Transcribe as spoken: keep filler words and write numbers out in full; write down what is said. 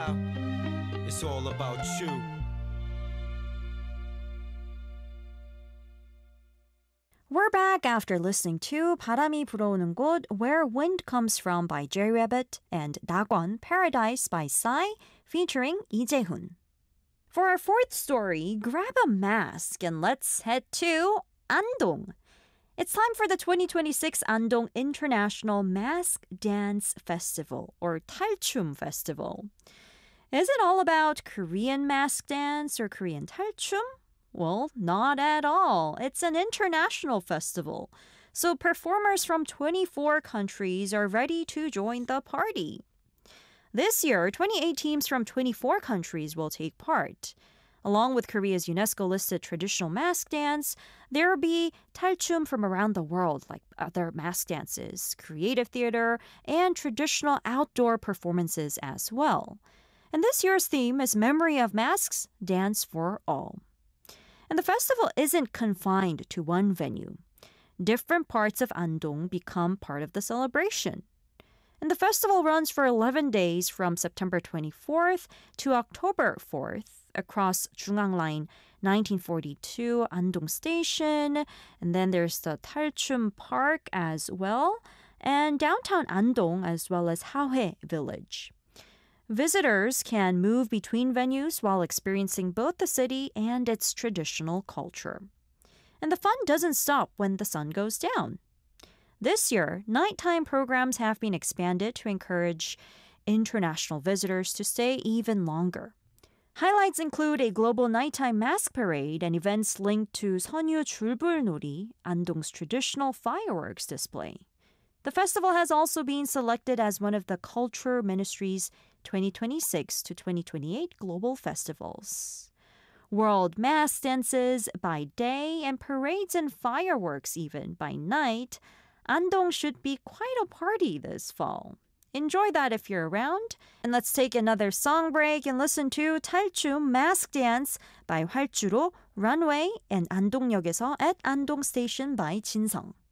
out. It's all about you. We're back after listening to 바람이 불어오는 곳, Where Wind Comes From by Jerry Rabbit and 낙원, Paradise by Psy featuring 이재훈. For our fourth story, grab a mask and let's head to Andong. It's time for the twenty twenty-six Andong International Mask Dance Festival, or 탈춤 Festival. Is it all about Korean mask dance or Korean 탈춤? Well, not at all. It's an international festival. So performers from twenty-four countries are ready to join the party. This year, twenty-eight teams from twenty-four countries will take part. Along with Korea's UNESCO-listed traditional mask dance, there will be 탈춤 from around the world, like other mask dances, creative theater, and traditional outdoor performances as well. And this year's theme is Memory of Masks, Dance for All. And the festival isn't confined to one venue. Different parts of Andong become part of the celebration. And the festival runs for eleven days from September twenty-fourth to October fourth across Jungang Line nineteen forty-two Andong Station. And then there's the 탈춤 Park as well. And downtown Andong as well as Haohae Village. Visitors can move between venues while experiencing both the city and its traditional culture. And the fun doesn't stop when the sun goes down. This year, nighttime programs have been expanded to encourage international visitors to stay even longer. Highlights include a global nighttime mask parade and events linked to 선유 줄불놀이, Andong's traditional fireworks display. The festival has also been selected as one of the Culture Ministry's twenty twenty-six to twenty twenty-eight global festivals. World mask dances by day and parades and fireworks even by night, Andong should be quite a party this fall. Enjoy that if you're around. And let's take another song break and listen to 탈춤 Mask Dance by 활주로, Runway, and 안동역에서 at Andong Station by 진성.